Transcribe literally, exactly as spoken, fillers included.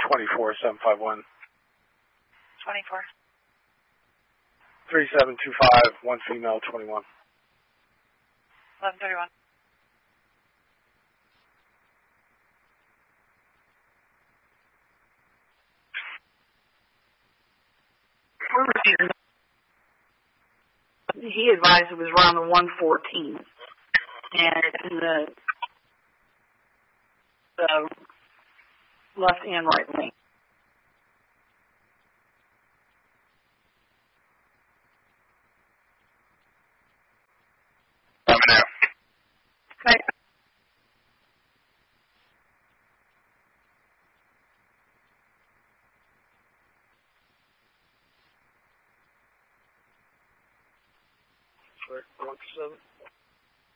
twenty-four seven five one. twenty-four. three seven two five, one female, twenty-one. eleven thirty-one. He advised it was around the one fourteen. And in the, the left and right lane. Coming out. Okay. One seven.